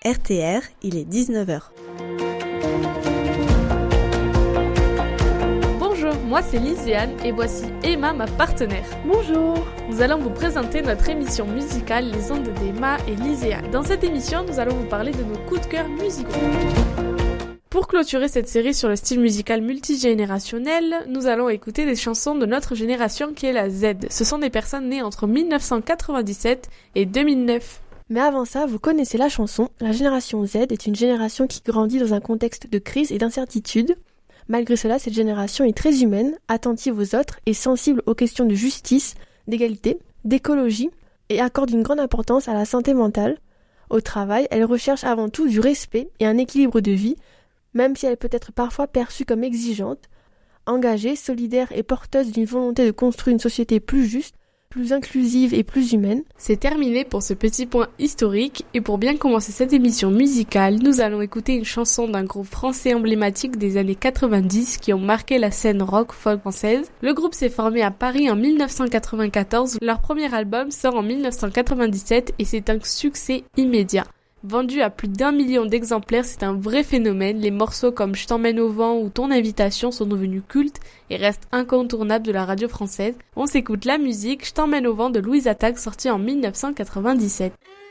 RTR, il est 19h. Bonjour, moi c'est Lysiane et voici Emma, ma partenaire. Bonjour. Nous allons vous présenter notre émission musicale Les Ondes d'Emma et Lysiane. Dans cette émission, nous allons vous parler de nos coups de cœur musicaux. Pour clôturer cette série sur le style musical multigénérationnel, nous allons écouter des chansons de notre génération qui est la Z. Ce sont des personnes nées entre 1997 et 2009. Mais avant ça, vous connaissez la chanson. La génération Z est une génération qui grandit dans un contexte de crise et d'incertitude. Malgré cela, cette génération est très humaine, attentive aux autres et sensible aux questions de justice, d'égalité, d'écologie et accorde une grande importance à la santé mentale. Au travail, elle recherche avant tout du respect et un équilibre de vie, même si elle peut être parfois perçue comme exigeante, engagée, solidaire et porteuse d'une volonté de construire une société plus juste, plus inclusive et plus humaine. C'est terminé pour ce petit point historique et pour bien commencer cette émission musicale, nous allons écouter une chanson d'un groupe français emblématique des années 90 qui ont marqué la scène rock-folk française. Le groupe s'est formé à Paris en 1994, leur premier album sort en 1997 et c'est un succès immédiat. Vendu à plus d'1 million d'exemplaires, c'est un vrai phénomène. Les morceaux comme Je t'emmène au vent ou Ton invitation sont devenus cultes et restent incontournables de la radio française. On s'écoute la musique Je t'emmène au vent de Louise Attaque sortie en 1997.